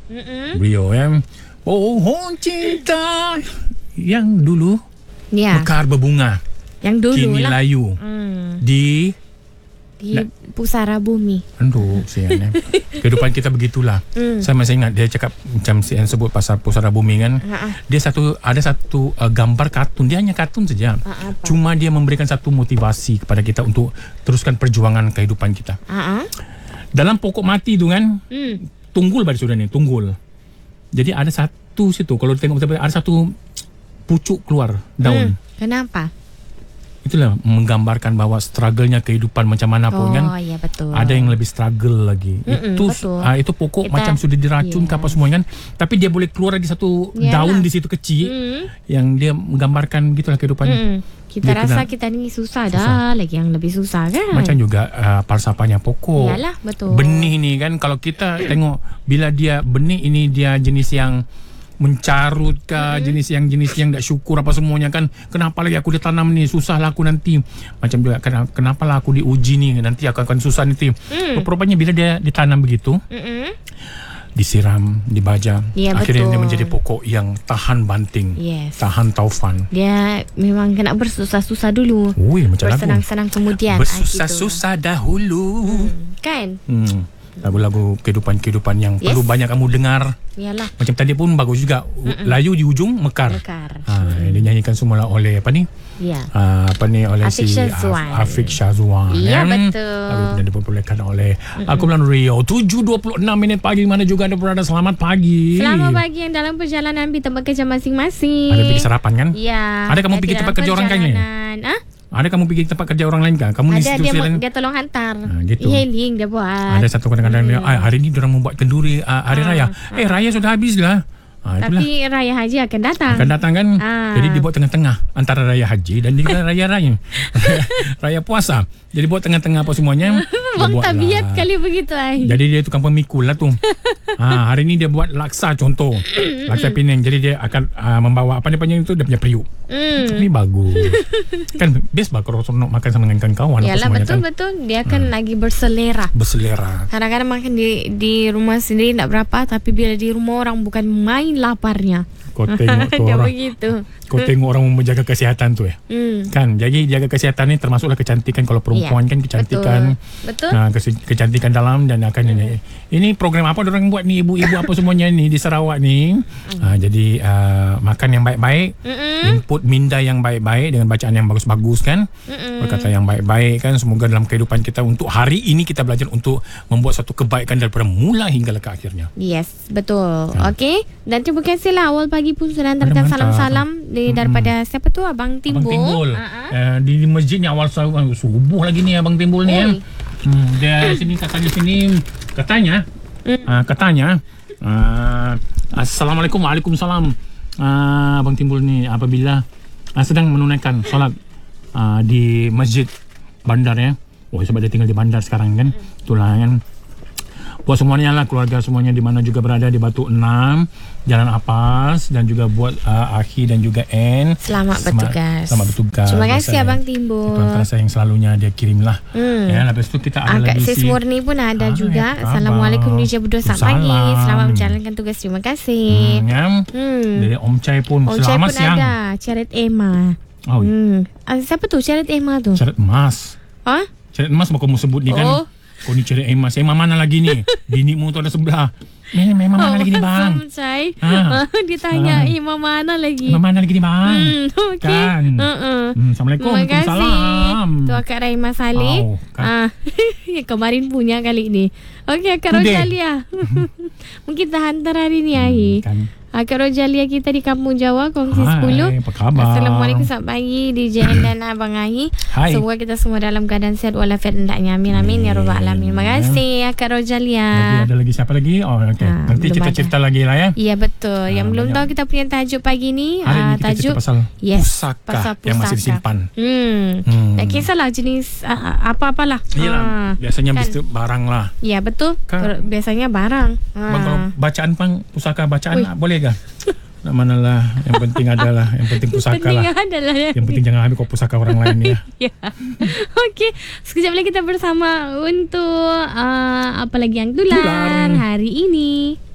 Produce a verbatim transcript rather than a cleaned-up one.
Mm-mm. Beliau ya. Pohon cinta yang dulu Ya. mekar berbunga, Yang dulu kini lah. layu Hmm. di Di pusara bumi. Aduh, sian eh. Kehidupan kita begitulah. Hmm. Saya masih ingat dia cakap macam Sian sebut pasal pusara bumi kan. Ha-ha. Dia satu ada satu uh, gambar kartun. Dia hanya kartun saja. Ha, apa? Cuma dia memberikan satu motivasi kepada kita untuk teruskan perjuangan kehidupan kita. Ha-ha. Dalam pokok mati tu kan, Hmm. tunggul pada sudah ni, tunggul. Jadi ada satu situ, kalau tengok betul-betul ada satu pucuk keluar daun. Hmm. Kenapa? Itulah menggambarkan bahawa struggle-nya kehidupan macam mana pun Oh, kan. ya betul. Ada yang lebih struggle lagi. Mm-mm, itu betul. uh, itu pokok Kita- macam sudah diracun ke apa yes. semua kan. Tapi dia boleh keluar lagi satu Yalah. daun di situ kecil Hmm. yang dia menggambarkan gitulah kehidupannya. Hmm. Kita Dia rasa kena- kita ni susah, dah. Lagi yang lebih susah kan? Macam juga uh, falsafahnya pokok. Yalah, betul. Benih ni kan, kalau kita tengok bila dia benih ini dia jenis yang mencarut ke, Hmm. jenis yang jenis yang tak syukur apa semuanya kan. Kenapa lagi aku ditanam ni, susahlah aku nanti. Macam juga ken- kenapa lah aku diuji ni, nanti aku akan susah nanti. Hmm. Rupanya bila dia ditanam begitu, Mm-mm. disiram, dibaja, Ya, akhirnya betul. dia menjadi pokok yang tahan banting, Yes. tahan taufan. Dia memang kena bersusah-susah dulu. Ui, macam lagu. Bersenang-senang kemudian. Bersusah-susah dahulu. Hmm. Kan? Hmm. Lagu-lagu kehidupan-kehidupan yang Yes. perlu banyak kamu dengar. Yalah. Macam tadi pun bagus juga. Mm-mm. Layu di ujung mekar. Mekar. Ha, dinyanyikan semula oleh apa ni? Ya. Uh, apa ni oleh Afiq si Syazwan. Af- Afiq Syazwan. Ya, kan? betul. Lagu itu dipopularkan oleh aku bilang Rio. tujuh dua puluh enam minit pagi, mana juga Anda berada. Selamat pagi. Selamat pagi yang dalam perjalanan di tempat kerja masing-masing. Ada pergi sarapan kan? Ya. Ada kamu yang pergi di tempat dalam kerja orang kan ni? perjalanan. Ah? Ada kamu pergi tempat kerja orang lain kan? Kamu ni Ada, dia, institusi lain. dia tolong hantar. Ah, gitu. E-hailing dia buat. Ada satu kadang-kadang dia, Hmm. "Ah, hari ni diorang membuat kenduri uh, hari Ah, raya." ah. Eh, raya sudah habis lah. Ah, itulah. Tapi Raya Haji akan datang. Akan datang kan. Ah. Jadi dibuat tengah-tengah antara raya haji dan juga raya raya. Raya puasa. Jadi buat tengah-tengah apa semuanya. Bang dia buat tabiat lah. kali begitu ai. Jadi dia tukang pemikul lah tu. ha, hari ni dia buat laksa contoh. Laksa Penang. Jadi dia akan uh, membawa apa dia panggil itu, dia punya periuk. Hmm. Ini bagus. Kan best bah kalau nak makan sama dengan kawan-kawan apa Yalah, semuanya betul kan. betul. Dia akan lagi berselera. Berselera. Kadang-kadang makan di di rumah sendiri tak berapa, tapi bila di rumah orang bukan main laparnya. Kau tengok tu Dia orang. begitu. Kau tengok orang menjaga kesihatan tu eh. Hmm. Kan, jadi jaga kesihatan ni termasuklah kecantikan. Kalau perempuan Ya, kan kecantikan. Betul. Ha, kesi- kecantikan dalam dan akan ini. Ini program apa orang buat ni, ibu-ibu apa semuanya ni di Sarawak ni. Ha, jadi uh, makan yang baik-baik, Mm-mm. input minda yang baik-baik dengan bacaan yang bagus-bagus kan. Mm-mm. Berkata yang baik-baik kan. Semoga dalam kehidupan kita untuk hari ini kita belajar untuk membuat satu kebaikan daripada mula hingga ke akhirnya. Yes, betul. Kan. Okey. Dan terima kasihlah awal pagi pun sudah hantarkan Mantap. salam-salam di daripada siapa tu Abang Timbul. Abang Timbul. Ha-ha. Uh, di, di masjid ni awal subuh, subuh lagi ni Abang Timbul ni. Oi. Eh. Hmm, dia sini katanya sini katanya Hmm. uh, katanya uh, Assalamualaikum, Waalaikumsalam. Uh, Abang Timbul ni apabila uh, sedang menunaikan solat uh, di masjid bandar ya. Oh, sebab dia tinggal di bandar sekarang kan. Itulah kan. Buat semuanya lah, keluarga semuanya di mana juga berada di Batu Enam, Jalan Apas, dan juga buat uh, Akhi dan juga N. Selamat Selamat- bertugas. Selamat bertugas. Terima kasih Biasa, Abang Timbul. Tuan rasa yang selalunya dia kirim lah. Hmm. Ya, lepas tu kita ada Ah, Kak lagi Sis si Murni pun ada Ah, juga. apa khabar? Assalamualaikum Indonesia berdua. Selamat Salam. pagi. Selamat menjalankan tugas. Terima kasih. Hmm, ya. Hmm. Dari Om Chai pun Om Cai selamat pun siang. ada. Charit Emma. Oh, Hmm. Ah, siapa tu Charit Emma tu? Syarat emas. Ha? Syarat emas mau kamu sebut ni kan. Oh. Kau ni cari emas. Emang mana lagi ni? Binimu tu ada sebelah. Memang memang mana lagi ni bang? Om Cai. Ah. Dia tanya, Ah. Imam mana lagi? Memang mana lagi ni bang? Hmm, okey. Kan. Uh-uh. Hmm, Assalamualaikum. Terima kasih. Waalaikumsalam. Tu Akak Rahimah Saleh. Oh, kan. Ah, yang kemarin punya kali ni. Okey, Akak Today. Rojalia. Mungkin tak hantar hari ni akhir. Kan. Akak Rojalia kita di Kampung Jawa, kongsi Hai, sepuluh. apa khabar? Assalamualaikum, selamat pagi D J N dan Abang Ahi. Hai. Semoga kita semua dalam keadaan sehat walafiat hendaknya. Amin amin ya rabbal alamin. Terima kasih Akak Lagi Rojalia. ada lagi siapa lagi? Oh, okey. Ah, Nanti belum cerita-cerita lagi lah ya. Ya betul. Yang Ah, belum banyak. tahu kita punya tajuk pagi ni, Hari ah, ni kita cerita tajuk pasal yes, pusaka, pasal yang masih pusaka. disimpan. Hmm. Hmm. Tak kisahlah jenis uh, apa-apalah. Iyalah, Ah, biasanya kan. mesti barang lah. Ya betul. Kan. Ber- Biasanya barang. Bang, kalau Ah. bacaan pang pusaka bacaan Ui. ah, boleh ke? Nak manalah, yang penting adalah, yang penting pusaka Penting lah. adalah Yang penting jangan ambil kau pusaka orang lain ya. ya. Okey, sekejap lagi kita bersama untuk uh, apa lagi yang tular Tular. hari ini.